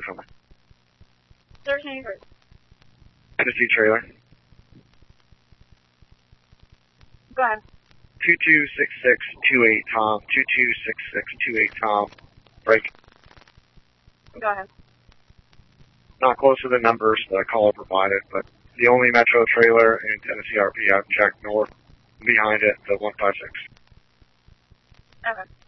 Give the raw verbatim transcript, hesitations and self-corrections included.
through for me. thirteen three. Tennessee trailer. Go ahead. two two six six two eight Tom. two two six six two eight Tom. Break. Go ahead. Not close to the numbers the caller provided, but the only Metro trailer in Tennessee R P I've checked north, behind it, the one five six. Okay.